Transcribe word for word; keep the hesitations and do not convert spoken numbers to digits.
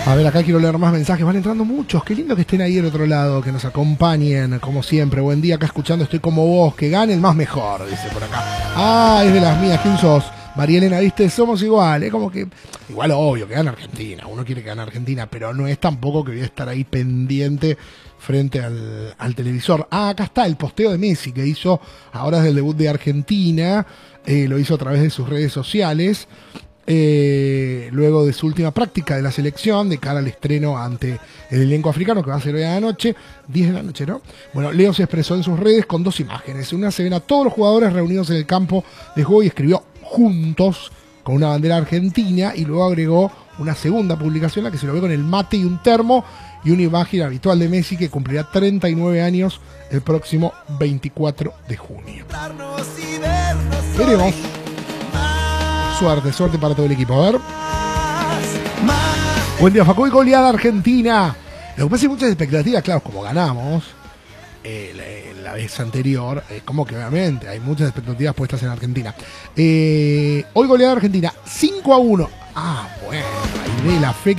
A ver, acá quiero leer más mensajes. Van entrando muchos. Qué lindo que estén ahí del otro lado, que nos acompañen, como siempre. Buen día, acá escuchando. Estoy como vos. Que gane el más mejor, dice por acá. Ah, es de las mías. ¿Quién sos? María Elena, viste, somos igual. Es como que, igual obvio, que gane Argentina. Uno quiere que gane Argentina, pero no es tampoco que voy a estar ahí pendiente frente al, al televisor. Ah, acá está el posteo de Messi que hizo ahora desde el debut de Argentina. Eh, lo hizo a través de sus redes sociales. Eh, luego de su última práctica de la selección de cara al estreno ante el elenco africano que va a ser hoy a la noche, diez de la noche, ¿no? Bueno, Leo se expresó en sus redes con dos imágenes. Una se ven a todos los jugadores reunidos en el campo de juego y escribió juntos con una bandera argentina, y luego agregó una segunda publicación, la que se lo ve con el mate y un termo, y una imagen habitual de Messi, que cumplirá treinta y nueve años el próximo veinticuatro de junio. Veremos. Suerte, suerte para todo el equipo. A ver. Buen día, Facu. Y goleada Argentina. Lo que pasa es que hay muchas expectativas, claro, como ganamos eh, la, la vez anterior, eh, como que obviamente hay muchas expectativas puestas en Argentina. Eh, hoy goleada Argentina, cinco a uno. Ah, bueno, ahí ve la fe que